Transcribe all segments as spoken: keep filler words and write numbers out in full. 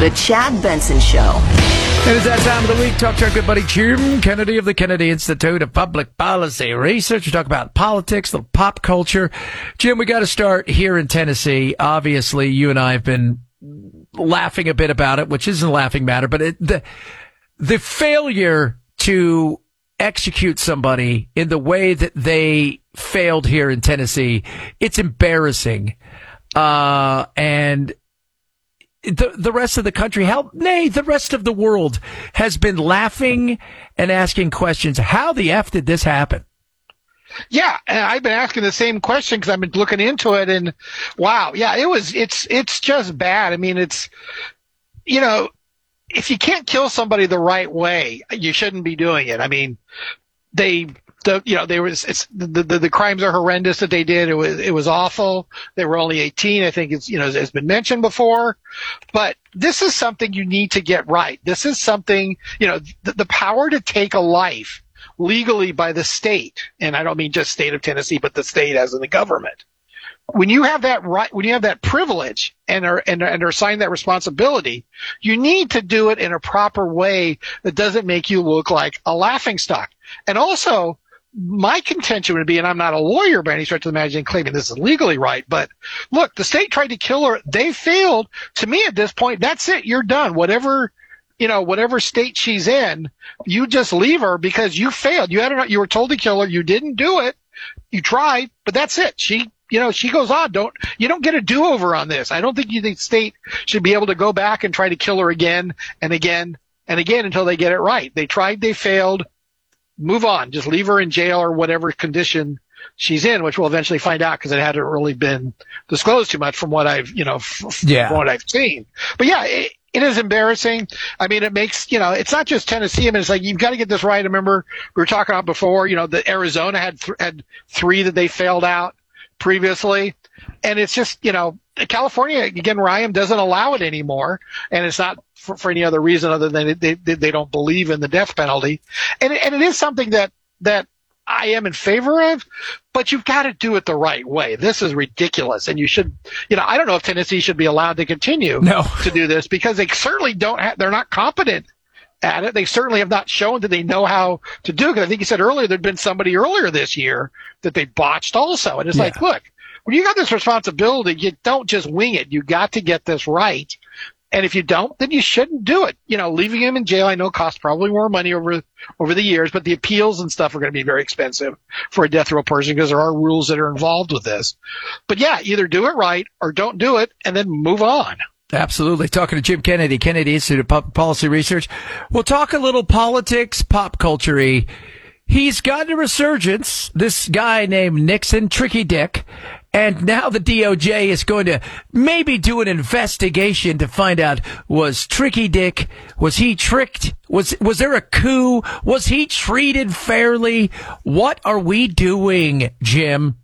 The Chad Benson Show. It is that time of the week. Talk to our good buddy Jim Kennedy of the Kennedy Institute of Public Policy Research. We talk about politics, the pop culture. Jim, we got to start here in Tennessee. Obviously, you and I have been laughing a bit about it, which isn't a laughing matter, but it, the the failure to execute somebody in the way that they failed here in Tennessee, it's embarrassing. Uh, and the the rest of the country, hell, nay, the rest of the world has been laughing and asking questions. How the F did this happen? Yeah, and I've been asking the same question because I've been looking into it, and wow, yeah, it was, it's, it's just bad. I mean, it's, you know, if you can't kill somebody the right way, you shouldn't be doing it. I mean, they, the, you know, there was, it's, the, the, the crimes are horrendous that they did. It was, it was awful. They were only eighteen. I think it's, you know, it's been mentioned before, but this is something you need to get right. This is something, you know, the, the power to take a life legally by the state, and I don't mean just state of Tennessee, but the state as in the government. When you have that right, when you have that privilege and are, and, and are assigned that responsibility, you need to do it in a proper way that doesn't make you look like a laughingstock. And also, my contention would be, and I'm not a lawyer by any stretch of the imagination claiming this is legally right, but look, the state tried to kill her. They failed. To me at this point, that's it. You're done. Whatever, you know, whatever state she's in, you just leave her because you failed. You had her, you were told to kill her. You didn't do it. You tried, but that's it. She, you know, she goes on. Don't, you don't get a do-over on this. I don't think you think the state should be able to go back and try to kill her again and again and again until they get it right. They tried, they failed. Move on. Just leave her in jail or whatever condition she's in, which we'll eventually find out because it hadn't really been disclosed too much from what I've, you know, f- yeah. from what I've seen. But yeah, it, it is embarrassing. I mean, it makes, you know, it's not just Tennessee. I mean, it's like, you've got to get this right. I remember we were talking about before, you know, that Arizona had, th- had three that they failed out previously. And it's just, you know, California, again, Ryan doesn't allow it anymore. And it's not for, for any other reason other than they, they, they don't believe in the death penalty. And, and it is something that, that I am in favor of, but you've got to do it the right way. This is ridiculous. And you should, you know, I don't know if Tennessee should be allowed to continue no. to do this because they certainly don't have, they're not competent at it. They certainly have not shown that they know how to do it. Because I think you said earlier, there'd been somebody earlier this year that they botched also. And it's yeah. like, look, when you got this responsibility, you don't just wing it. You got to get this right. And if you don't, then you shouldn't do it. You know, leaving him in jail, I know costs probably more money over over the years, but the appeals and stuff are going to be very expensive for a death row person because there are rules that are involved with this. But yeah, either do it right or don't do it and then move on. Absolutely. Talking to Jim Kennedy, Kennedy Institute of Public Policy Research. We'll talk a little politics, pop culture-y. He's got a resurgence, this guy named Nixon, Tricky Dick. And now the D O J is going to maybe do an investigation to find out, was Tricky Dick, was he tricked? Was, was there a coup? Was he treated fairly? What are we doing, Jim?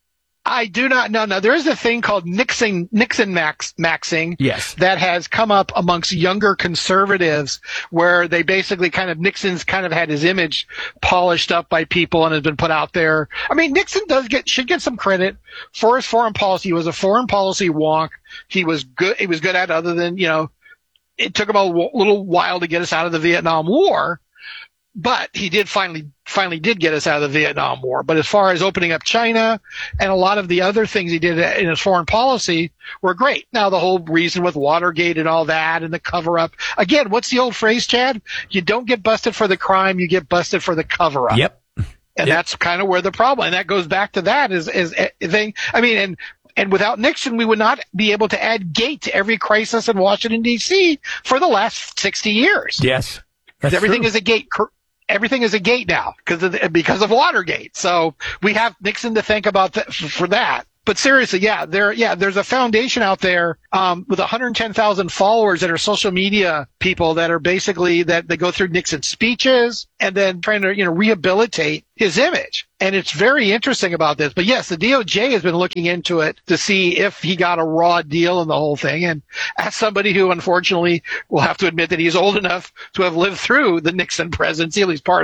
I do not know. Now, there is a thing called Nixon, Nixon max, maxing. Yes. That has come up amongst younger conservatives where they basically kind of, Nixon's kind of had his image polished up by people and has been put out there. I mean, Nixon does get, should get some credit for his foreign policy. He was a foreign policy wonk. He was good, he was good at other than, you know, it took him a w- little while to get us out of the Vietnam War. But he did finally, finally did get us out of the Vietnam War. But as far as opening up China and a lot of the other things he did in his foreign policy were great. Now, the whole reason with Watergate and all that and the cover up. Again, what's the old phrase, Chad? You don't get busted for the crime, you get busted for the cover up. Yep. And yep. that's kind of where the problem, and that goes back to that is, is thing. I mean, and, and without Nixon, we would not be able to add gate to every crisis in Washington, D C for the last sixty years. Yes. That's everything true. is a gate. Everything is a gate now because of the, because of Watergate. So we have Nixon to thank about th- for that. But seriously, yeah, there, yeah, there's a foundation out there, um, with one hundred ten thousand followers that are social media people that are basically that they go through Nixon's speeches and then trying to, you know, rehabilitate his image. And it's very interesting about this. But yes, the D O J has been looking into it to see if he got a raw deal in the whole thing. And as somebody who unfortunately will have to admit that he's old enough to have lived through the Nixon presidency, at least part of it,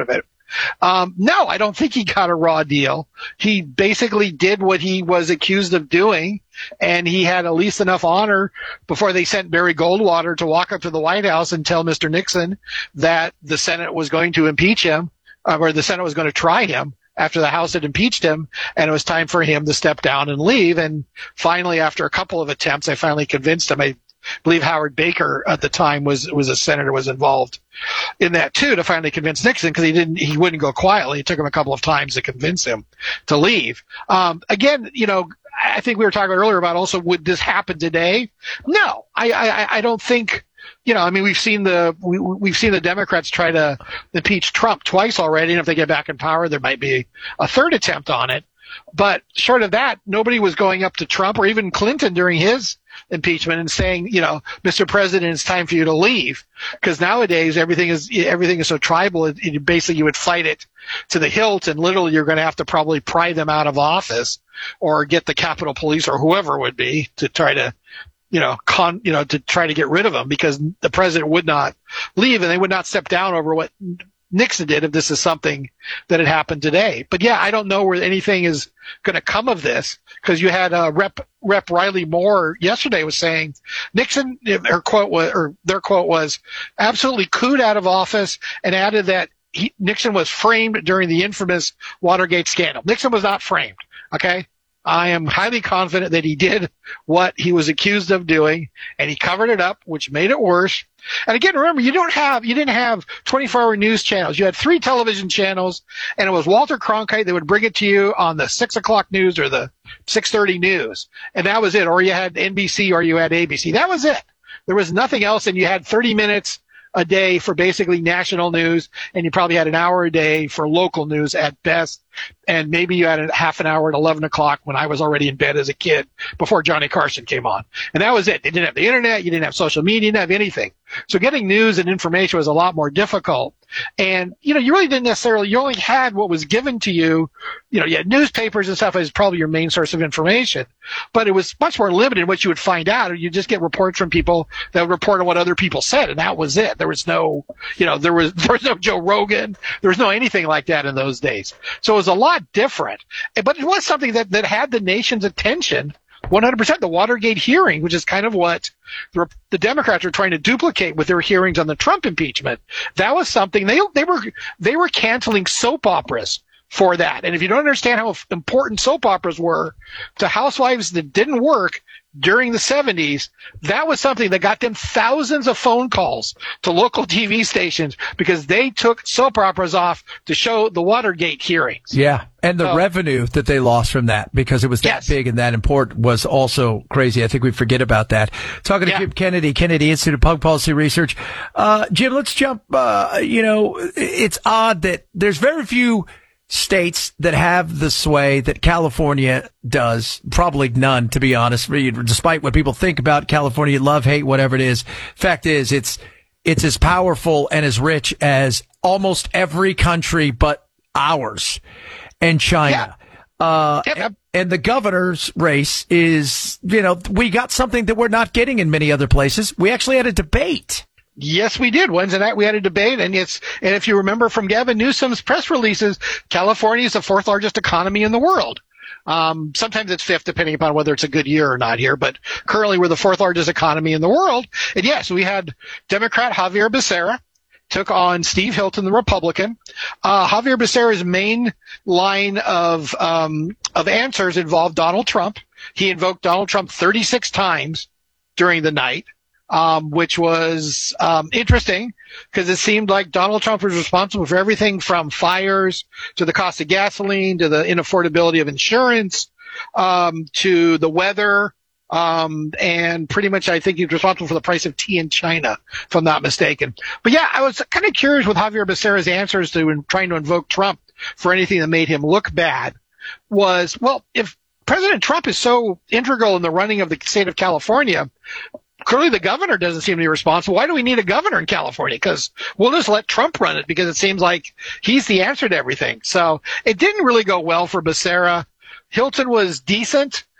Um, no, I don't think he got a raw deal. He basically did what he was accused of doing, and he had at least enough honor before they sent Barry Goldwater to walk up to the White House and tell Mister Nixon that the Senate was going to impeach him, uh, or the Senate was going to try him after the House had impeached him, and it was time for him to step down and leave. And finally, after a couple of attempts, I finally convinced him. I believe Howard Baker at the time was was a senator, was involved in that too, to finally convince Nixon, because he didn't he wouldn't go quietly. It took him a couple of times to convince him to leave. Um, again, you know, I think we were talking earlier about also, would this happen today? No, I I, I don't think. You know, I mean, we've seen the we, we've seen the Democrats try to impeach Trump twice already, and if they get back in power, there might be a third attempt on it. But short of that, nobody was going up to Trump or even Clinton during his impeachment and saying, you know, Mister President, it's time for you to leave. Because nowadays everything is everything is so tribal. It, it, basically, you would fight it to the hilt, and literally you're going to have to probably pry them out of office or get the Capitol Police or whoever it would be to try to. You know, con, you know, to try to get rid of him, because the president would not leave and they would not step down over what Nixon did if this is something that had happened today. But yeah, I don't know where anything is going to come of this, because you had uh, Rep Rep Riley Moore yesterday was saying Nixon, her quote was, or their quote was, absolutely cooed out of office, and added that he, Nixon was framed during the infamous Watergate scandal. Nixon was not framed. Okay. I am highly confident that he did what he was accused of doing, and he covered it up, which made it worse. And again, remember, you don't have, you didn't have twenty-four hour news channels. You had three television channels, and it was Walter Cronkite that would bring it to you on the six o'clock news or the six thirty news. And that was it. Or you had N B C or you had A B C. That was it. There was nothing else. And you had thirty minutes a day for basically national news, and you probably had an hour a day for local news at best. And maybe you had a half an hour at eleven o'clock when I was already in bed as a kid before Johnny Carson came on. And that was it. You didn't have the internet. You didn't have social media. You didn't have anything. So getting news and information was a lot more difficult. And, you know, you really didn't necessarily, you only had what was given to you. You know, you had newspapers and stuff as probably your main source of information, but it was much more limited in what you would find out. Or you just get reports from people that would report on what other people said. And that was it. There was no, you know, there was, there was no Joe Rogan. There was no anything like that in those days. So it was a lot different, but it was something that, that had the nation's attention one hundred percent. The Watergate hearing, which is kind of what the, the Democrats were trying to duplicate with their hearings on the Trump impeachment. That was something they, they were, they were canceling soap operas for that. And if you don't understand how important soap operas were to housewives that didn't work during the seventies, that was something that got them thousands of phone calls to local T V stations because they took soap operas off to show the Watergate hearings. Yeah, and the so, revenue that they lost from that, because it was that yes. big and that important, was also crazy. I think we forget about that. Talking to yeah. Jim Kennedy, Kennedy Institute of Public Policy Research. Uh, Jim, let's jump, uh, you know, it's odd that there's very few states that have the sway that California does. Probably none, to be honest. Despite what people think about California, love, hate, whatever it is. Fact is, it's it's as powerful and as rich as almost every country but ours and China. Yeah. Uh, yeah. And the governor's race is, you know, we got something that we're not getting in many other places. We actually had a debate. Yes, we did. Wednesday night we had a debate, and it's and if you remember from Gavin Newsom's press releases, California is the fourth largest economy in the world. Um, sometimes it's fifth, depending upon whether it's a good year or not here. But currently, we're the fourth largest economy in the world. And yes, we had Democrat Javier Becerra took on Steve Hilton, the Republican. Uh, Javier Becerra's main line of um, of answers involved Donald Trump. He invoked Donald Trump thirty-six times during the night. Um, which was um, interesting because it seemed like Donald Trump was responsible for everything from fires to the cost of gasoline to the inaffordability of insurance um, to the weather. Um, and pretty much I think he's responsible for the price of tea in China, if I'm not mistaken. But yeah, I was kind of curious with Javier Becerra's answers to in, trying to invoke Trump for anything that made him look bad was, well, if President Trump is so integral in the running of the state of California, clearly the governor doesn't seem to be responsible. Why do we need a governor in California? Because we'll just let Trump run it because it seems like he's the answer to everything. So it didn't really go well for Becerra. Hilton was decent.